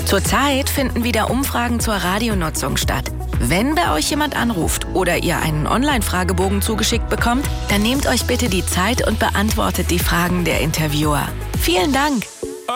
Zurzeit finden wieder Umfragen zur Radionutzung statt. Wenn bei euch jemand anruft oder ihr einen Online-Fragebogen zugeschickt bekommt, dann nehmt euch bitte die Zeit und beantwortet die Fragen der Interviewer. Vielen Dank!